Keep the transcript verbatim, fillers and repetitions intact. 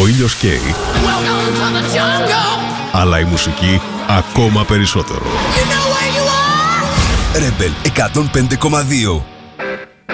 Ο ήλιος καίει, αλλά η μουσική ακόμα περισσότερο. Rebel εκατόν πέντε κόμμα δύο.